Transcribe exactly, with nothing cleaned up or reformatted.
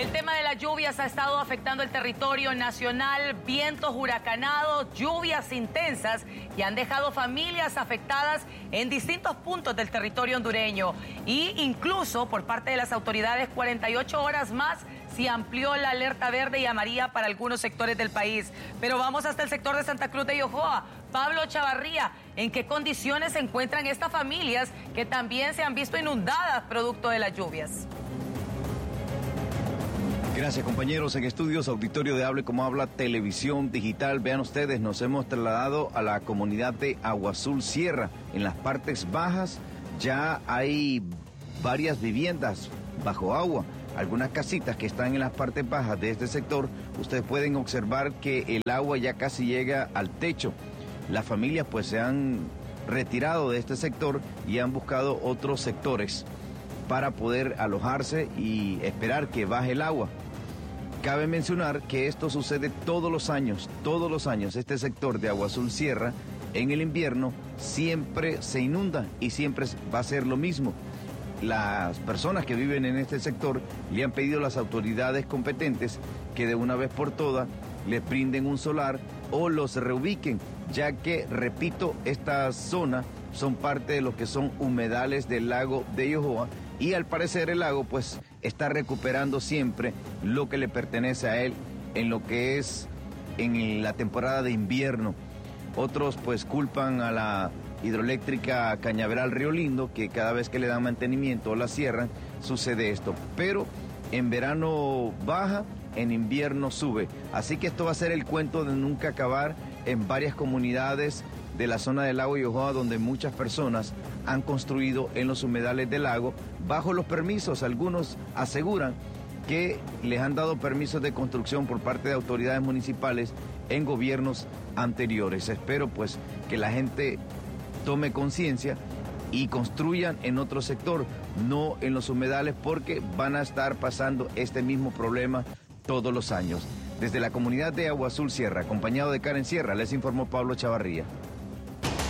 El tema de las lluvias ha estado afectando el territorio nacional, vientos huracanados, lluvias intensas y han dejado familias afectadas en distintos puntos del territorio hondureño. Y incluso por parte de las autoridades, cuarenta y ocho horas más se amplió la alerta verde y amarilla para algunos sectores del país. Pero vamos hasta el sector de Santa Cruz de Yojoa. Pablo Chavarría, ¿en qué condiciones se encuentran estas familias que también se han visto inundadas producto de las lluvias? Gracias, compañeros. En estudios, auditorio de Hable Como Habla, televisión digital. Vean ustedes, nos hemos trasladado a la comunidad de Agua Azul Sierra. En las partes bajas ya hay varias viviendas bajo agua. Algunas casitas que están en las partes bajas de este sector, ustedes pueden observar que el agua ya casi llega al techo. Las familias pues se han retirado de este sector y han buscado otros sectores para poder alojarse y esperar que baje el agua. Cabe mencionar que esto sucede todos los años, todos los años. Este sector de Agua Azul Sierra, en el invierno, siempre se inunda y siempre va a ser lo mismo. Las personas que viven en este sector le han pedido a las autoridades competentes que de una vez por todas les brinden un solar o los reubiquen, ya que, repito, esta zona son parte de lo que son humedales del lago de Yojoa y al parecer el lago pues está recuperando siempre lo que le pertenece a él en lo que es en la temporada de invierno. Otros pues culpan a la hidroeléctrica Cañaveral Río Lindo, que cada vez que le dan mantenimiento o la cierran, sucede esto. Pero en verano baja, en invierno sube. Así que esto va a ser el cuento de nunca acabar en varias comunidades de la zona del lago Yojoa, donde muchas personas han construido en los humedales del lago bajo los permisos. Algunos aseguran que les han dado permisos de construcción por parte de autoridades municipales en gobiernos anteriores. Espero pues que la gente tome conciencia y construyan en otro sector, no en los humedales, porque van a estar pasando este mismo problema todos los años. Desde la comunidad de Agua Azul Sierra, acompañado de Karen Sierra, les informó Pablo Chavarría.